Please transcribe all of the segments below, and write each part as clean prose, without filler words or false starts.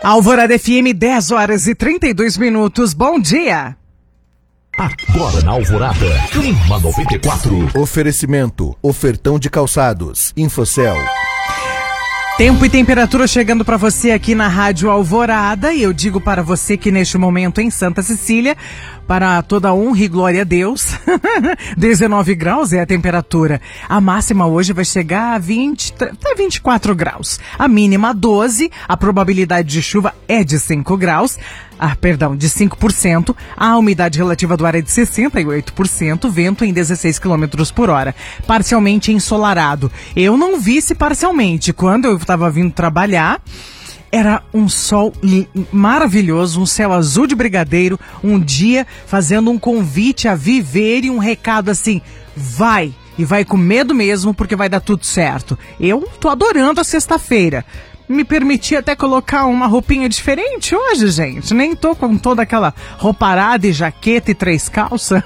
Alvorada FM, 10 horas e 32 minutos. Bom dia. Agora na Alvorada, Clima 94. Oferecimento, ofertão de calçados, Infocel. Tempo e temperatura chegando para você aqui na Rádio Alvorada, e eu digo para você que neste momento em Santa Cecília, para toda honra e glória a Deus, 19 graus é a temperatura. A máxima hoje vai chegar a 24 graus. A mínima 12, a probabilidade de chuva é de 5 graus. De 5%, a umidade relativa do ar é de 68%, vento em 16 km por hora, parcialmente ensolarado. Eu não vi se parcialmente, quando eu estava vindo trabalhar, era um sol maravilhoso, um céu azul de brigadeiro, um dia fazendo um convite a viver e um recado assim, vai, e vai com medo mesmo, porque vai dar tudo certo. Eu tô adorando a sexta-feira. Me permiti até colocar uma roupinha diferente hoje, gente. Nem tô com toda aquela rouparada e jaqueta e 3 calças.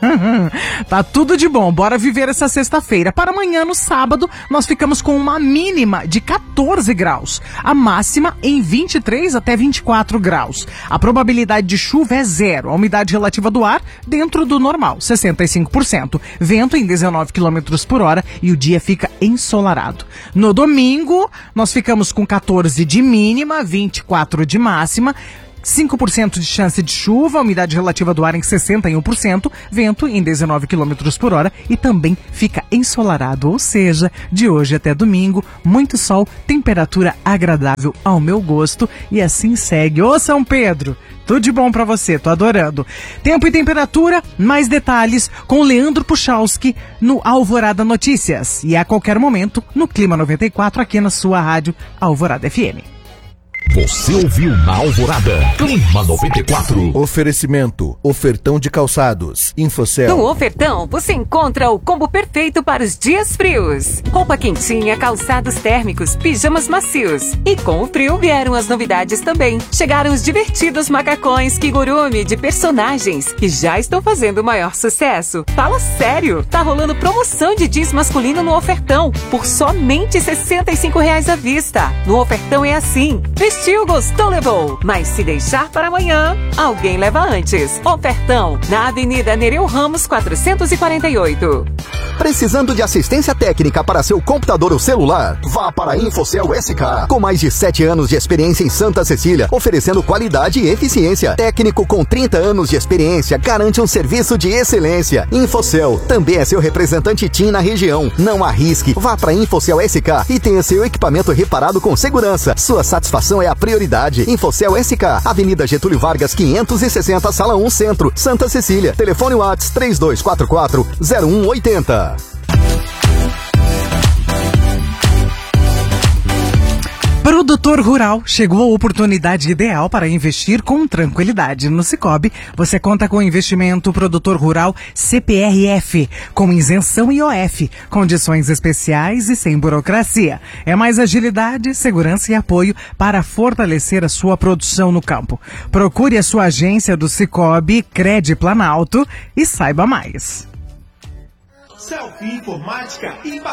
Tá tudo de bom. Bora viver essa sexta-feira. Para amanhã, no sábado, nós ficamos com uma mínima de 14 graus. A máxima em 23 até 24 graus. A probabilidade de chuva é 0. A umidade relativa do ar dentro do normal, 65%. Vento em 19 km por hora e o dia fica ensolarado. No domingo, nós ficamos com 14 de mínima, 24 de máxima, 5% de chance de chuva, umidade relativa do ar em 61%, vento em 19 km por hora e também fica ensolarado, ou seja, de hoje até domingo, muito sol, temperatura agradável ao meu gosto e assim segue. Ô São Pedro, tudo de bom pra você, tô adorando. Tempo e temperatura, mais detalhes com o Leandro Puchalski no Alvorada Notícias e a qualquer momento no Clima 94 aqui na sua rádio Alvorada FM. Você ouviu na Alvorada, Clima 94. Oferecimento, ofertão de calçados, Infocel. No ofertão, você encontra o combo perfeito para os dias frios. Roupa quentinha, calçados térmicos, pijamas macios. E com o frio vieram as novidades também. Chegaram os divertidos macacões Kigurumi de personagens, que já estão fazendo o maior sucesso. Fala sério, tá rolando promoção de jeans masculino no ofertão, por somente R$ 65,00 à vista. No ofertão é assim, vestiu, gostou, levou. Mas se deixar para amanhã, alguém leva antes. Ofertão, na Avenida Nereu Ramos 448. Precisando de assistência técnica para seu computador ou celular? Vá para a Infocel SK. Com mais de 7 anos de experiência em Santa Cecília, oferecendo qualidade e eficiência. Técnico com 30 anos de experiência garante um serviço de excelência. Infocel também é seu representante TIM na região. Não arrisque. Vá para a Infocel SK e tenha seu equipamento reparado com segurança. Sua satisfação é a prioridade. Infocel SK, Avenida Getúlio Vargas 560, Sala 1 Centro, Santa Cecília. Telefone WhatsApp 3244-0180. Produtor rural, chegou a oportunidade ideal para investir com tranquilidade. No Sicoob, você conta com investimento produtor rural CPRF, com isenção IOF, condições especiais e sem burocracia. É mais agilidade, segurança e apoio para fortalecer a sua produção no campo. Procure a sua agência do Sicoob Cred Planalto e saiba mais. Selfie Informática e